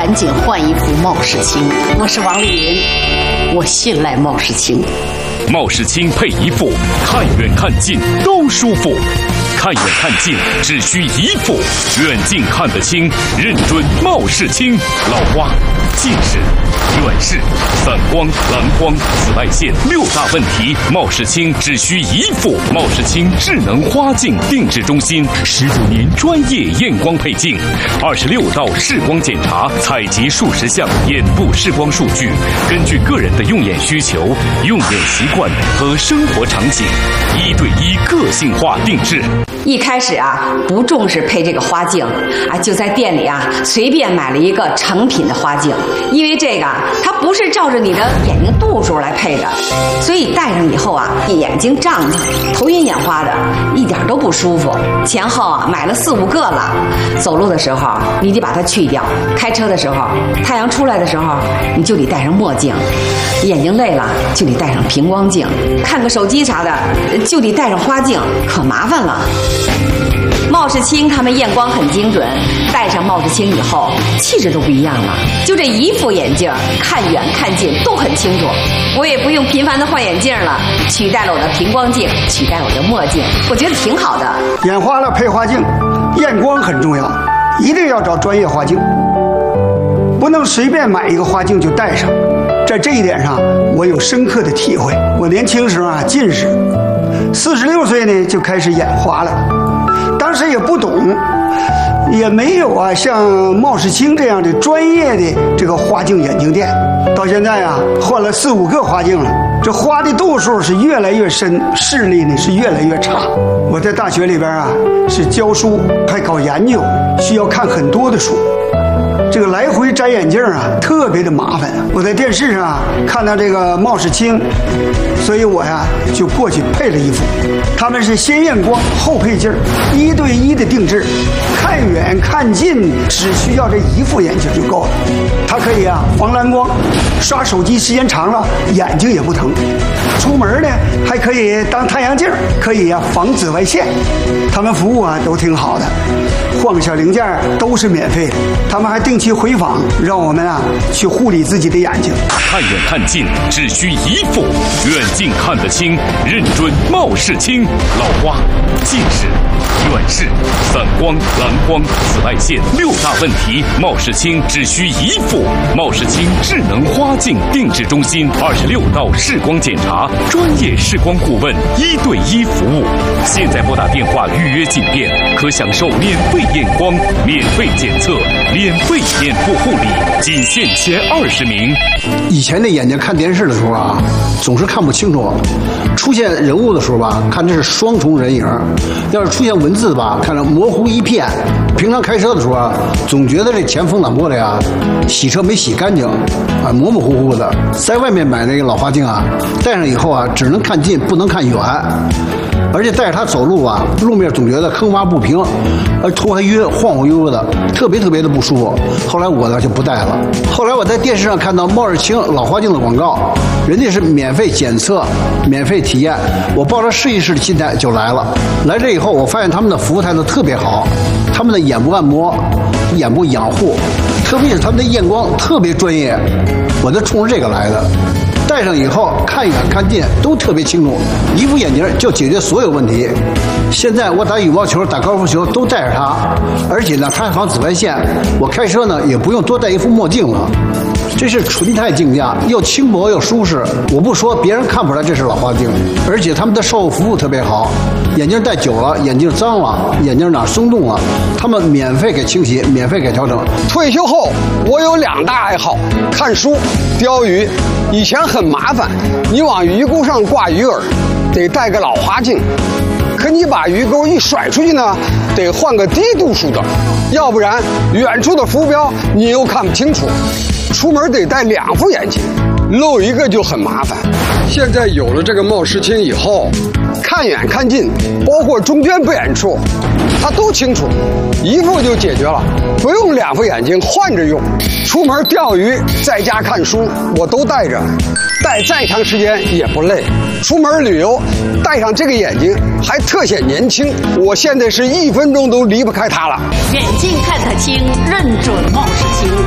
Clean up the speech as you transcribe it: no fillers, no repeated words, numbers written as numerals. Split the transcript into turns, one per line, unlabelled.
赶紧换一副冒视清。我是王丽云，我信赖冒视清。
冒视清配一副，看远看近都舒服。看远看近只需一副，远近看得清，认准冒视清。老花、近视、远视、散光、蓝光、紫外线6大问题，冒视清只需一副。冒视清智能花镜定制中心，19年专业验光配镜，26道视光检查，采集数十项眼部视光数据，根据个人的用眼需求、用眼习惯和生活场景，1对1个性化定制。
一开始不重视配这个花镜就在店里随便买了一个成品的花镜，因为这个它不是照着你的眼睛度数来配的，所以戴上以后眼睛胀的、头晕眼花的，一点都不舒服。前后买了4、5个了。走路的时候你得把它去掉，开车的时候、太阳出来的时候你就得戴上墨镜，眼睛累了就得戴上平光镜，看个手机啥的就得戴上花镜，可麻烦了。冒视清他们验光很精准，戴上冒视清以后气质都不一样了，就这一副眼镜看远看近都很清楚，我也不用频繁的换眼镜了，取代了我的平光镜，取代我的墨镜，我觉得挺好的。
眼花了配花镜，验光很重要，一定要找专业花镜，不能随便买一个花镜就戴上。在这一点上我有深刻的体会。我年轻时候近视，46岁呢就开始眼花了，当时也不懂，也没有像冒视清这样的专业的这个花镜眼镜店。到现在换了4、5个花镜了，这花的度数是越来越深，视力呢是越来越差。我在大学里边是教书还搞研究，需要看很多的书，这个来回摘眼镜特别的麻烦。我在电视上看到这个冒视清，所以我就过去配了一副。他们是先验光后配镜，1对1的定制，看远看近只需要这一副眼镜就够了。它可以防蓝光，刷手机时间长了眼睛也不疼。出门呢还可以当太阳镜，可以防紫外线。他们服务都挺好的，换个小零件都是免费的。他们还定期回访，让我们去护理自己的眼睛。
看远看近只需一副，远近看得清，认准冒视清。老花、近视、远视、散光、蓝光、紫外线6大问题，冒视清只需一副。冒视清智能花镜定制中心，26道视光检查，专业视光顾问，1对1服务。现在拨打电话预约进店，可享受免费验光、免费检测、免费眼部护理，仅限前20名。
以前的眼睛看电视的时候总是看不清楚，出现人物的时候看这是双重人影，要是出现文字看着模糊一片。平常开车的时候总觉得这前风挡玻璃洗车没洗干净模模糊糊的。在外面买那个老花镜戴上以后只能看近不能看远，而且带着它走路路面总觉得坑洼不平，头还晕，晃晃悠悠的，特别的不舒服。后来我就不戴了。后来我在电视上看到冒视清老花镜的广告，人家是免费检测、免费体验，我抱着试一试的心态就来了。来这以后，我发现他们的服务态度特别好，他们的眼部按摩、眼部养护，特别是他们的验光特别专业，我就冲着这个来的。戴上以后看远看近都特别清楚，一副眼镜就解决所有问题。现在我打羽毛球、打高尔夫球都戴着它，而且它还防紫外线。我开车也不用多戴一副墨镜了。这是纯钛镜架，又轻薄又舒适。我不说，别人看不出来这是老花镜。而且他们的售后服务特别好，眼镜戴久了，眼镜脏了，眼镜哪松动了，他们免费给清洗，免费给调整。
退休后，我有2大爱好：看书、钓鱼。以前很麻烦，你往鱼钩上挂鱼饵，得戴个老花镜。可你把鱼钩一甩出去呢，得换个低度数的，要不然远处的浮标你又看不清楚。出门得戴2副眼镜，漏一个就很麻烦。现在有了这个冒视清以后，看远看近，包括中间不远处，它都清楚，一副就解决了，不用2副眼镜换着用。出门钓鱼，在家看书，我都戴着，戴再长时间也不累。出门旅游，戴上这个眼镜还特显年轻。我现在是1分钟都离不开它了。
远近看得清，认准冒视清。